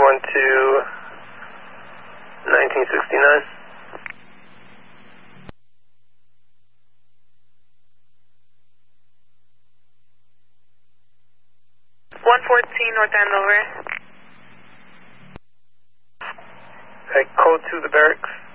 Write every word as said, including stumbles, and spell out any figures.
one two, nineteen sixty-nine. one fourteen North Andover. Okay, code to the barracks.